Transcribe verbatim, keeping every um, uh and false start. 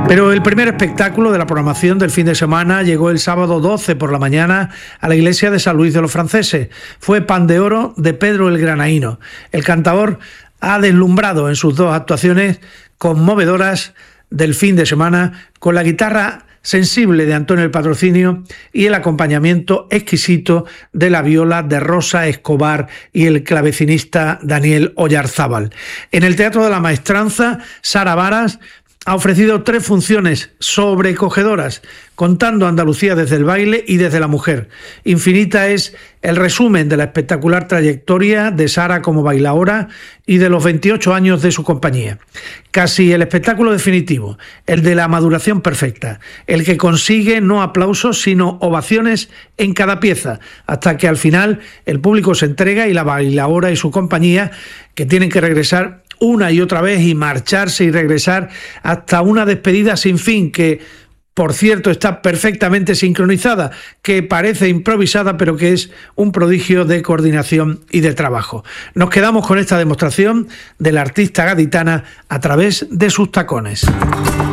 Pero el primer espectáculo de la programación del fin de semana llegó el sábado doce por la mañana a la iglesia de San Luis de los Franceses. Fue Pan de Oro de Pedro el Granaíno. El cantador ha deslumbrado en sus dos actuaciones conmovedoras del fin de semana con la guitarra sensible de Antonio el Patrocinio y el acompañamiento exquisito de la viola de Rosa Escobar y el clavecinista Daniel Oyarzábal. En el Teatro de la Maestranza, Sara Varas ha ofrecido tres funciones sobrecogedoras, contando Andalucía desde el baile y desde la mujer. Infinita es el resumen de la espectacular trayectoria de Sara como bailaora y de los veintiocho años de su compañía. Casi el espectáculo definitivo, el de la maduración perfecta, el que consigue no aplausos sino ovaciones en cada pieza, hasta que al final el público se entrega y la bailaora y su compañía, que tienen que regresar una y otra vez y marcharse y regresar hasta una despedida sin fin que, por cierto, está perfectamente sincronizada, que parece improvisada, pero que es un prodigio de coordinación y de trabajo. Nos quedamos con esta demostración de la artista gaditana a través de sus tacones.